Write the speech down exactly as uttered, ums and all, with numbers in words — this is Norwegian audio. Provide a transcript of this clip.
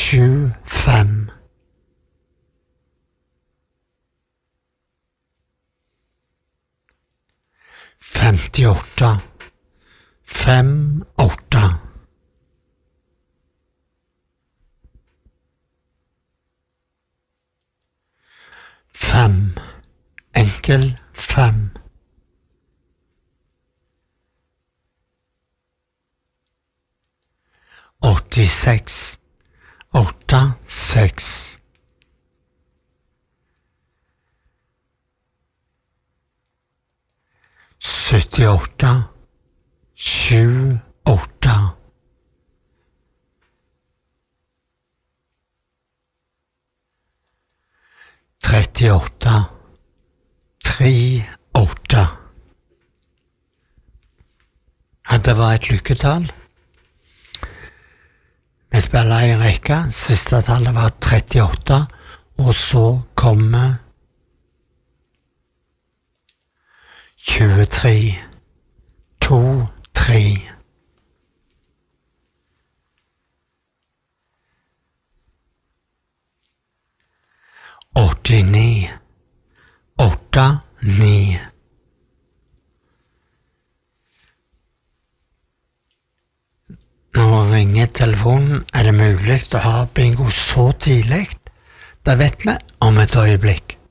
sju fem. femtiåtte, fem åtte. Fem, enkel fem. åttiseks, åtte, seks. syttiåtte, sju, åtte. trettiåtte, tre, åtte. Det var et lykketall. Vi spiller i rekke. Siste tallet var trettiåtte, og så kommer tjuetre, to, tre. åttini, åtte, ni. Når ringer telefonen, er det mulig å ha bingo så tidlig? Det vet vi om et øyeblikk.